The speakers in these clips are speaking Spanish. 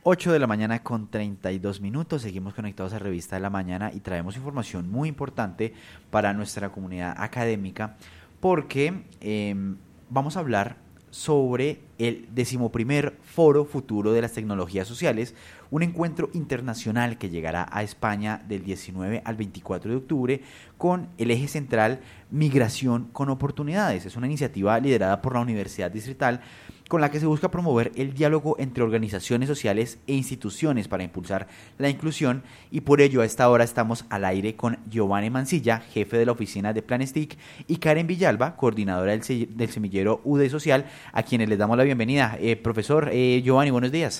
8 de la mañana con 32 minutos. Seguimos conectados a Revista de la Mañana y traemos información muy importante para nuestra comunidad académica porque vamos a hablar sobre el 11º Foro Futuro de las Tecnologías Sociales, un encuentro internacional que llegará a España del 19 al 24 de octubre con el eje central Migración con Oportunidades. Es una iniciativa liderada por la Universidad Distrital con la que se busca promover el diálogo entre organizaciones sociales e instituciones para impulsar la inclusión, y por ello a esta hora estamos al aire con Giovanni Mancilla, jefe de la oficina de Planes TIC, y Karen Villalba, coordinadora del semillero UD Social, a quienes les damos la bienvenida. Profesor Giovanni, buenos días.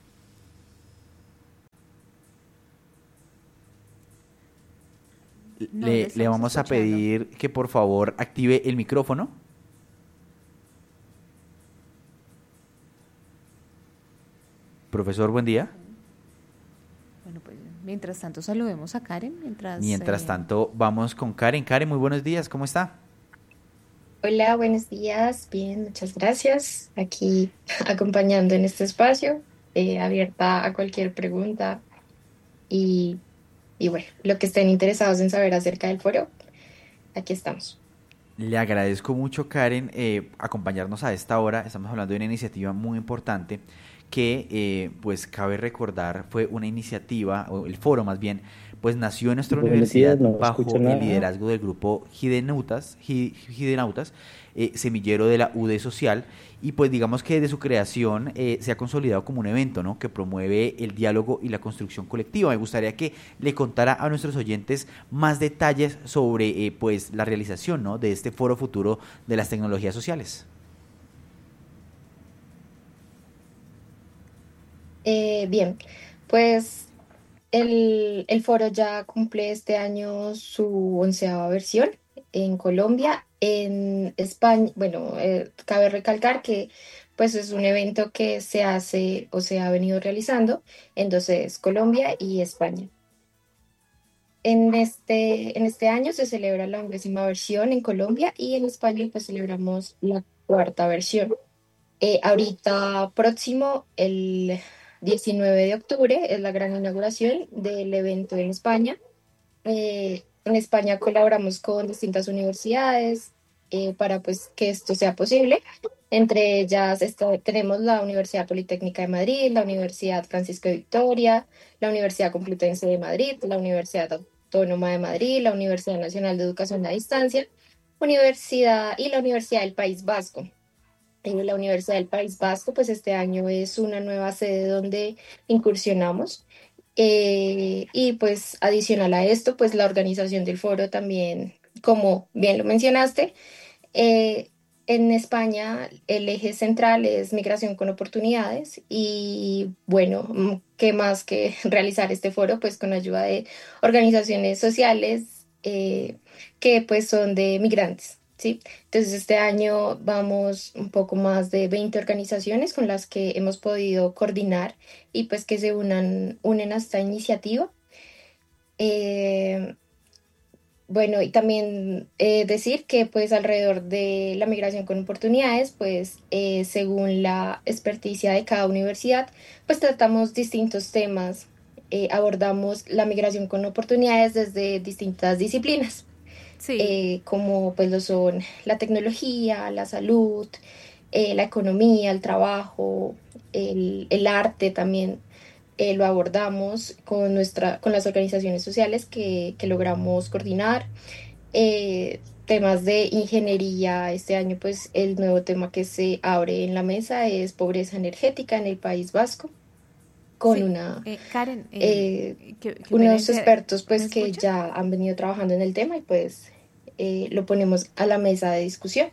No le Le estamos vamos a escuchando. pedir que por favor active el micrófono. Profesor, buen día. Bueno, pues mientras tanto saludemos a Karen, Mientras tanto, vamos con Karen. Karen, muy buenos días, ¿cómo está? Hola, buenos días. Bien, muchas gracias. Aquí acompañando en este espacio, abierta a cualquier pregunta y, y bueno, lo que estén interesados en saber acerca del foro, aquí estamos. Le agradezco mucho, Karen, acompañarnos a esta hora. Estamos hablando de una iniciativa muy importante que, pues, cabe recordar, fue una iniciativa, o el foro más bien, pues nació en nuestra Buenos días, universidad no escucho bajo el nada. liderazgo del grupo Gidenautas, semillero de la UD Social, y pues digamos que desde su creación se ha consolidado como un evento, ¿no?, que promueve el diálogo y la construcción colectiva. Me gustaría que le contara a nuestros oyentes más detalles sobre pues la realización, ¿no?, de este foro futuro de las tecnologías sociales. Bien, pues el foro ya cumple este año su 11ª versión en Colombia. En España, bueno, cabe recalcar que pues es un evento que se hace o se ha venido realizando en dos sedes, Colombia y España. En este año se celebra la 11ª versión en Colombia y en España pues celebramos la 4ª versión. Ahorita próximo, el 19 de octubre, es la gran inauguración del evento en España. En España colaboramos con distintas universidades para pues, que esto sea posible. Entre ellas tenemos la Universidad Politécnica de Madrid, la Universidad Francisco de Victoria, la Universidad Complutense de Madrid, la Universidad Autónoma de Madrid, la Universidad Nacional de Educación a Distancia, la Universidad del País Vasco. La Universidad del País Vasco, pues este año es una nueva sede donde incursionamos. Y pues adicional a esto, pues la organización del foro también, como bien lo mencionaste, eh, en España el eje central es migración con oportunidades y bueno, ¿qué más que realizar este foro? Pues con ayuda de organizaciones sociales que pues son de migrantes, ¿sí? Entonces este año vamos un poco más de 20 organizaciones con las que hemos podido coordinar y pues que unen a esta iniciativa. Eh, bueno, y también decir que pues alrededor de la migración con oportunidades, pues según la experticia de cada universidad, pues tratamos distintos temas, abordamos la migración con oportunidades desde distintas disciplinas, Sí, como pues lo son la tecnología, la salud, la economía, el trabajo, el arte también lo abordamos con las organizaciones sociales que logramos coordinar. Temas de ingeniería, este año pues el nuevo tema que se abre en la mesa es pobreza energética en el País Vasco, con sí. Karen, eh, qué pena unos expertos ¿me pues que escucha? ya han venido trabajando en el tema y pues lo ponemos a la mesa de discusión.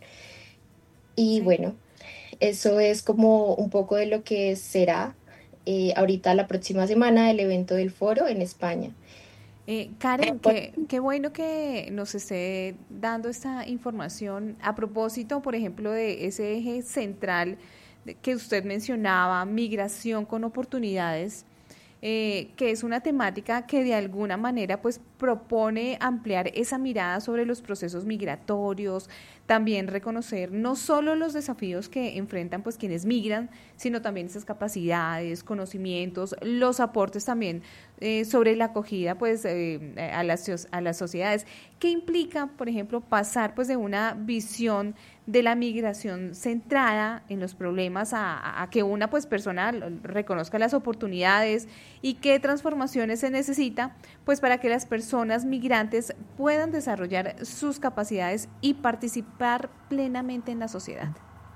Y Sí. bueno, eso es como un poco de lo que será ahorita la próxima semana el evento del foro en España. Karen, qué bueno que nos esté dando esta información a propósito, por ejemplo, de ese eje central que usted mencionaba, migración con oportunidades, que es una temática que de alguna manera pues propone ampliar esa mirada sobre los procesos migratorios, también reconocer no solo los desafíos que enfrentan pues quienes migran, sino también esas capacidades, conocimientos, los aportes también sobre la acogida pues a las sociedades. ¿Qué implica, por ejemplo, pasar pues de una visión de la migración centrada en los problemas a que una pues persona reconozca las oportunidades y qué transformaciones se necesita pues para que las personas migrantes puedan desarrollar sus capacidades y participar plenamente en la sociedad?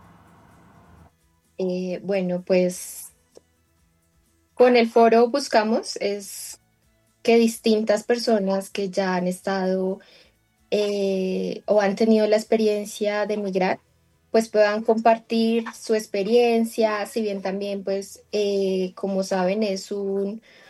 Bueno, pues con el foro buscamos es que distintas personas que ya han estado o han tenido la experiencia de migrar, pues puedan compartir su experiencia, si bien también, pues, como saben, es